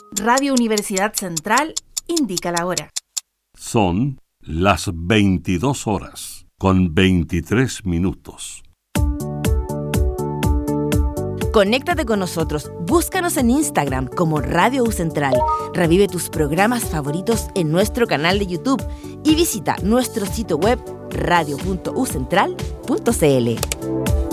Radio Universidad Central indica la hora. Son las 22 horas con 23 minutos. Conéctate con nosotros, búscanos en Instagram como Radio U Central, revive tus programas favoritos en nuestro canal de YouTube y visita nuestro sitio web radio.ucentral.cl.